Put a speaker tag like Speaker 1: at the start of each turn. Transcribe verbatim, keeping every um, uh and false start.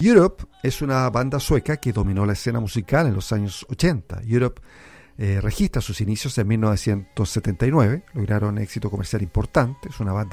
Speaker 1: Europe es una banda sueca que dominó la escena musical en los años ochenta. Europe eh, registra sus inicios en mil novecientos setenta y nueve, lograron éxito comercial importante, es una banda